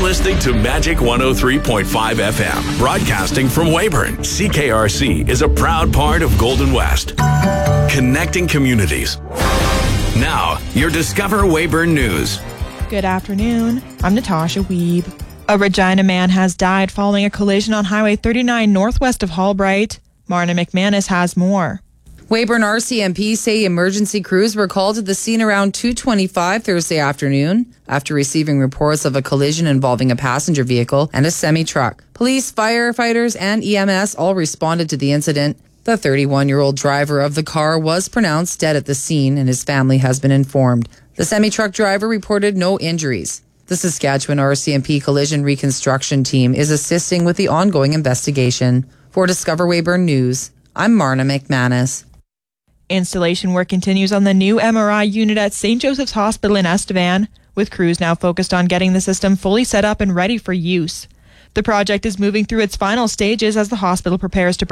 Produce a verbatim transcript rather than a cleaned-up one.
listening to Magic one oh three point five F M, broadcasting from Weyburn. C K R C is a proud part of Golden West, connecting communities. Now, your Discover Weyburn News. Good afternoon. I'm Natasha Weeb. A Regina man has died following a collision on Highway thirty-nine northwest of Hallbright. Marna McManus has more. Weyburn R C M P say emergency crews were called to the scene around two twenty-five Thursday afternoon after receiving reports of a collision involving a passenger vehicle and a semi-truck. Police, firefighters, and E M S all responded to the incident. The thirty-one-year-old driver of the car was pronounced dead at the scene, and his family has been informed. The semi-truck driver reported no injuries. The Saskatchewan R C M P Collision Reconstruction Team is assisting with the ongoing investigation. For Discover Weyburn News, I'm Marna McManus. Installation work continues on the new M R I unit at Saint Joseph's Hospital in Estevan, with crews now focused on getting the system fully set up and ready for use. The project is moving through its final stages as the hospital prepares to